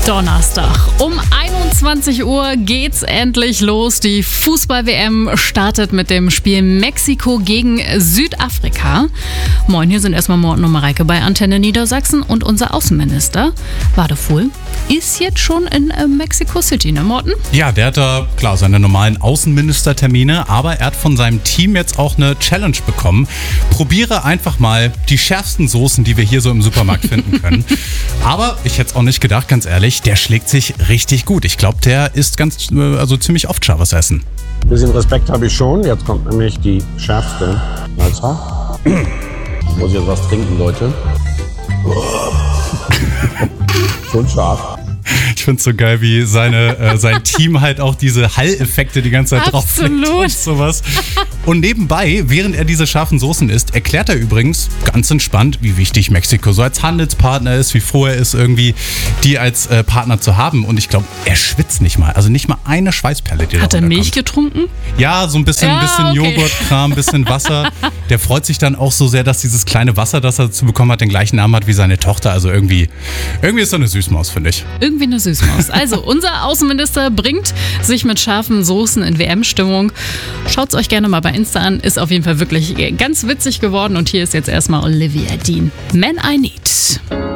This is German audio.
Donnerstag. Um 21 Uhr geht's endlich los. Die Fußball-WM startet mit dem Spiel Mexiko gegen Südafrika. Moin, hier sind erstmal Morten und Mareike bei Antenne Niedersachsen und unser Außenminister Wadefuhl ist jetzt schon in Mexico City, ne Morten? Ja, der hat da, klar, seine normalen Außenministertermine, aber er hat von seinem Team jetzt auch eine Challenge bekommen. Probiere einfach mal die schärfsten Soßen, die wir hier so im Supermarkt finden können. Aber ich hätte es auch nicht gedacht, ganz ehrlich, der schlägt sich richtig gut. Ich glaube, der isst ziemlich oft scharfes Essen. Ein bisschen Respekt habe ich schon. Jetzt kommt nämlich die schärfste Mahlzeit. Muss ich jetzt was trinken, Leute? Schon scharf. Ich finde es so geil, wie sein Team halt auch diese Hall-Effekte die ganze Zeit drauflegt und sowas. Und nebenbei, während er diese scharfen Soßen isst, erklärt er übrigens ganz entspannt, wie wichtig Mexiko so als Handelspartner ist, wie froh er ist, irgendwie die als Partner zu haben. Und ich glaube, er schwitzt nicht mal. Also nicht mal eine Schweißperle, die Hat da er Milch kommt. getrunken? Ja, so ein bisschen okay. Joghurtkram, ein bisschen Wasser. Der freut sich dann auch so sehr, dass dieses kleine Wasser, das er dazu bekommen hat, den gleichen Namen hat wie seine Tochter. Also irgendwie ist er eine Süßmaus, finde ich. Irgendwie eine Süßmaus. Also, unser Außenminister bringt sich mit scharfen Soßen in WM-Stimmung. Schaut es euch gerne mal bei Insta an. Ist auf jeden Fall wirklich ganz witzig geworden. Und hier ist jetzt erstmal Olivia Dean. Man I Need.